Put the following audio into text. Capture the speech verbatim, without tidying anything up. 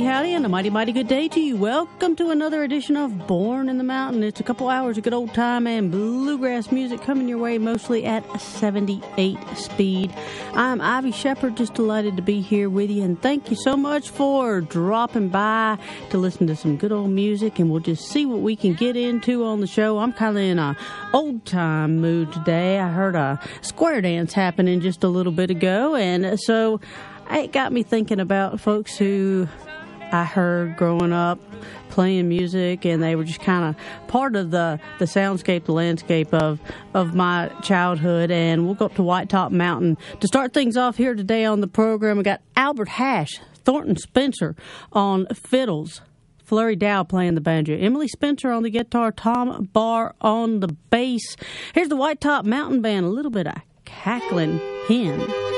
howdy, and a mighty, mighty good day to you. Welcome to another edition of Born in the Mountain. It's a couple hours of good old time and bluegrass music coming your way mostly at seventy-eight speed. I'm Ivy Shepherd, just delighted to be here with you, and thank you so much for dropping by to listen to some good old music, and we'll just see what we can get into on the show. I'm kind of in a old time mood today. I heard a square dance happening just a little bit ago, and so it got me thinking about folks who I heard growing up playing music, and they were just kind of part of the, the soundscape, the landscape of, of my childhood. And we'll go up to White Top Mountain to start things off here today on the program. We got Albert Hash, Thornton Spencer on fiddles, Flurry Dow playing the banjo, Emily Spencer on the guitar, Tom Barr on the bass. Here's the White Top Mountain Band, a little bit of Cackling Hen.